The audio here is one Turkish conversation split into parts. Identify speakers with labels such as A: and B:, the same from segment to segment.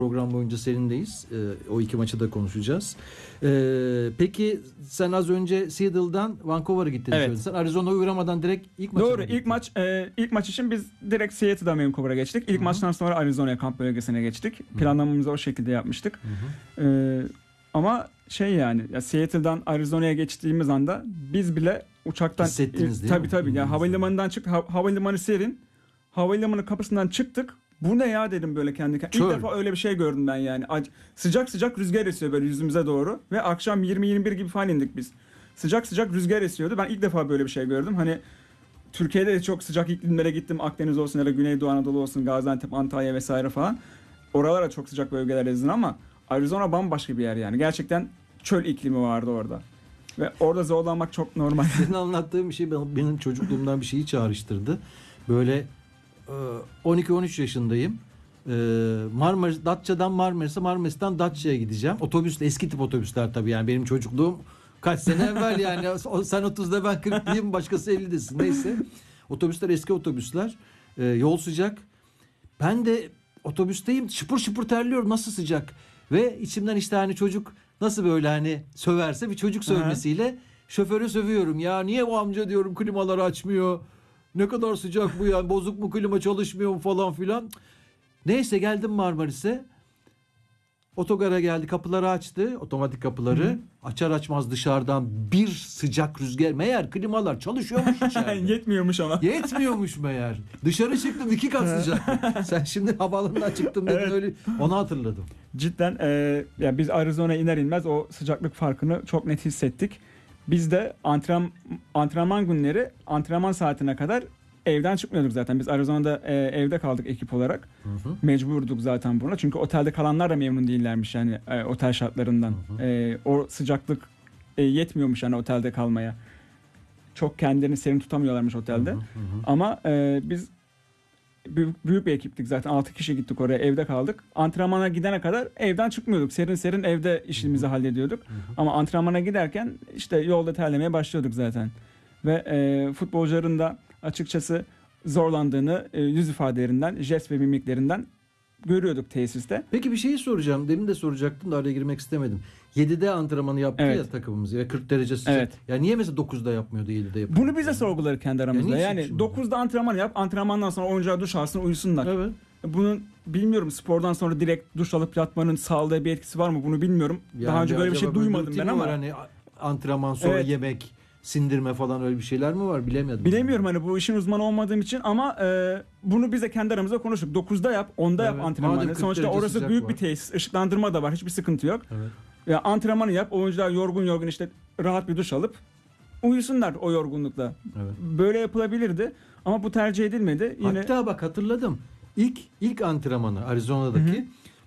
A: program boyunca seninleyiz. O iki maçı da konuşacağız. Peki sen az önce Seattle'dan Vancouver'a gittiğini söyledin. Sen Arizona'ya uğramadan direkt ilk maça
B: Doğru. İlk maç için biz direkt Seattle'dan Vancouver'a geçtik. İlk maçtan sonra Arizona'ya kamp bölgesine geçtik. Planlamamızı o şekilde yapmıştık. Ama yani ya Seattle'dan Arizona'ya geçtiğimiz anda biz bile uçaktan
A: hissettiniz değil mi?
B: Tabii. Ya havalimanından havalimanı serin. Havalimanı kapısından çıktık. Bu ne ya dedim böyle kendi kendime. İlk defa öyle bir şey gördüm ben yani. Sıcak sıcak rüzgar esiyor böyle yüzümüze doğru. Ve akşam 20-21 gibi falan indik biz. Sıcak sıcak rüzgar esiyordu. Ben ilk defa böyle bir şey gördüm. Hani Türkiye'de de çok sıcak iklimlere gittim. Akdeniz olsun ya da Güneydoğu Anadolu olsun, Gaziantep, Antalya vesaire falan. Oralara çok sıcak bölgeler ezin ama Arizona bambaşka bir yer yani. Gerçekten çöl iklimi vardı orada. Ve orada zorlanmak çok normal.
A: Senin anlattığın bir şey benim çocukluğumdan bir şeyi çağrıştırdı. Böyle 12-13 yaşındayım. Datça'dan Marmaris'ten Datça'ya gideceğim. Otobüsle, eski tip otobüsler tabii yani benim çocukluğum kaç sene evvel yani. Sen 30'da ben 40'lıyım, başkası 50'desin. Neyse. Otobüsler eski otobüsler. Yol sıcak. Ben de otobüsteyim. Şıpır şıpır terliyorum. Nasıl sıcak. Ve içimden işte hani çocuk nasıl böyle hani söverse bir çocuk sövmesiyle şoförü sövüyorum. Ya niye bu amca diyorum klimaları açmıyor. Ne kadar sıcak bu yani, bozuk mu klima, çalışmıyor mu falan filan. Neyse geldim Marmaris'e. Otogara geldi, kapıları açtı, otomatik kapıları. Açar açmaz dışarıdan bir sıcak rüzgar. Meğer klimalar çalışıyormuş içeride.
B: Yetmiyormuş ama.
A: Yetmiyormuş meğer. Dışarı çıktım 2 kat sıcak. Sen şimdi havaalanından çıktım dedin öyle. Onu hatırladım.
B: Cidden ya biz Arizona'ya iner inmez o sıcaklık farkını çok net hissettik. Biz de antrenman günleri antrenman saatine kadar evden çıkmıyorduk zaten. Biz Arizona'da evde kaldık ekip olarak. Mecburduk zaten buna. Çünkü otelde kalanlar da memnun değillermiş yani otel şartlarından. O sıcaklık yetmiyormuş yani otelde kalmaya. Çok kendilerini serin tutamıyorlarmış otelde. Ama biz büyük bir ekiptik zaten. 6 kişi gittik oraya, evde kaldık. Antrenmana gidene kadar evden çıkmıyorduk. Serin serin evde işimizi hallediyorduk. Ama antrenmana giderken işte yolda terlemeye başlıyorduk zaten. Ve futbolcuların da açıkçası zorlandığını yüz ifadelerinden, jest ve mimiklerinden görüyorduk tesiste.
A: Peki bir şeyi soracağım. Demin de soracaktım da araya girmek istemedim. 7'de antrenmanı yaptı ya takımımız ve 40 derece sıcak.
B: Evet.
A: Ya niye mesela 9'da yapmıyordu, 7'de yapıyordu?
B: Bunu bize sorguladık kendi aramızda. Yani 9'da antrenman yap, antrenmandan sonra oyuncular duş alsın, uyusunlar.
A: Evet.
B: Bunun bilmiyorum, spordan sonra direkt duş alıp yatmanın sağlığa bir etkisi var mı bunu bilmiyorum.
A: Yani
B: daha önce böyle bir şey duymadım ben ama.
A: Hani antrenman sonra yemek, sindirme falan öyle bir şeyler mi var bilemedim.
B: Bilemiyorum hani bu işin uzmanı olmadığım için ama bunu biz de kendi aramızda konuştuk. 9'da yap, 10'da yap antrenmanı. Sonuçta orası büyük bir tesis, ışıklandırma da var, hiçbir sıkıntı yok. Evet. Ya antrenmanı yap, oyuncular yorgun işte rahat bir duş alıp uyusunlar o yorgunlukla. Evet. Böyle yapılabilirdi ama bu tercih edilmedi.
A: Hatta bak hatırladım. İlk antrenmanı Arizona'daki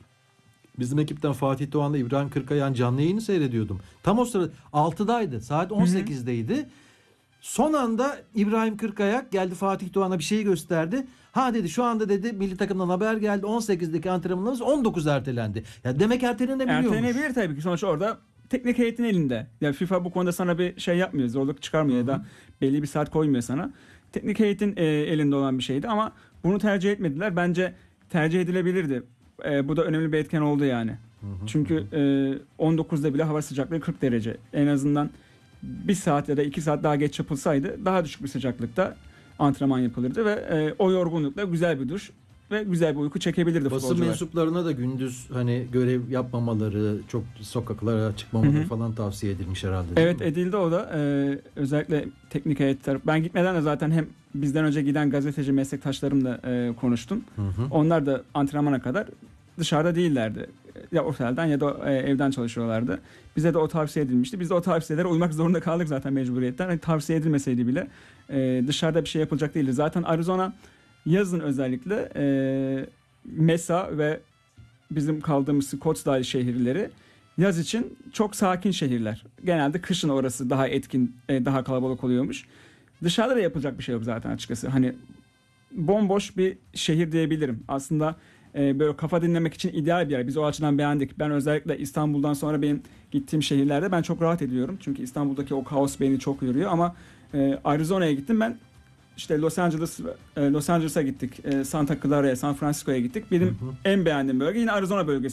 A: bizim ekipten Fatih Doğan'la İbrahim Kırkayan canlı yayını seyrediyordum. Tam o sırada 6'daydı. Saat 18'deydi. Son anda İbrahim Kırkayak geldi, Fatih Doğan'a bir şey gösterdi. Ha dedi, şu anda dedi milli takımdan haber geldi. 18'deki antrenmanımız 19 ertelendi. Ya demek ertelenebiliyormuş.
B: Ertelenebilir tabii ki. Sonuçta orada teknik heyetin elinde. Ya FIFA bu konuda sana bir şey yapmıyor. Zorluk çıkarmıyor ya da belli bir saat koymuyor sana. Teknik heyetin elinde olan bir şeydi ama bunu tercih etmediler. Bence tercih edilebilirdi. Bu da önemli bir etken oldu yani. Çünkü 19'da bile hava sıcaklığı 40 derece. En azından bir saat ya da 2 saat daha geç yapılsaydı daha düşük bir sıcaklıkta antrenman yapılırdı ve o yorgunlukla güzel bir duş ve güzel bir uyku çekebilirdi futbolcular.
A: Basın mensuplarına da gündüz hani görev yapmamaları, çok sokaklara çıkmamaları falan tavsiye edilmiş herhalde.
B: Evet edildi o da. Özellikle teknik heyetler. Ben gitmeden de zaten hem bizden önce giden gazeteci meslektaşlarımla konuştum. Onlar da antrenmana kadar dışarıda değillerdi. Ya otelden ya da evden çalışıyorlardı. Bize de o tavsiye edilmişti. Biz de o tavsiyelere uymak zorunda kaldık zaten mecburiyetten. Yani tavsiye edilmeseydi bile dışarıda bir şey yapılacak değildi. Zaten Arizona yazın özellikle Mesa ve bizim kaldığımız Scottsdale şehirleri yaz için çok sakin şehirler. Genelde kışın orası daha etkin, daha kalabalık oluyormuş. Dışarıda da yapılacak bir şey yok zaten açıkçası. Hani bomboş bir şehir diyebilirim. Aslında böyle kafa dinlemek için ideal bir yer. Biz o açıdan beğendik. Ben özellikle İstanbul'dan sonra benim gittiğim şehirlerde ben çok rahat ediyorum. Çünkü İstanbul'daki o kaos beni çok yoruyor ama Arizona'ya gittim ben işte Los Angeles'a gittik. Santa Clara'ya, San Francisco'ya gittik. Benim en beğendiğim bölge yine Arizona bölgesi.